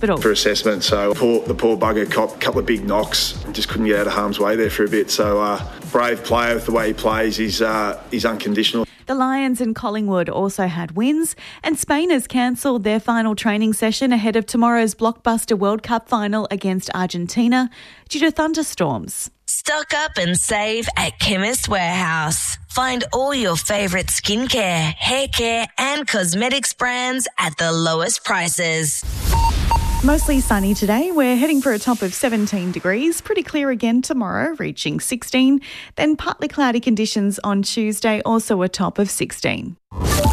for assessment. So the poor bugger copped a couple of big knocks and just couldn't get out of harm's way there for a bit. So brave player with the way he plays. He's unconditional. The Lions and Collingwood also had wins, and Spain has cancelled their final training session ahead of tomorrow's blockbuster World Cup final against Argentina due to thunderstorms. Stock up and save at Chemist Warehouse. Find all your favourite skincare, hair care and cosmetics brands at the lowest prices. Mostly sunny today. We're heading for a top of 17 degrees. Pretty clear again tomorrow, reaching 16. Then partly cloudy conditions on Tuesday, also a top of 16.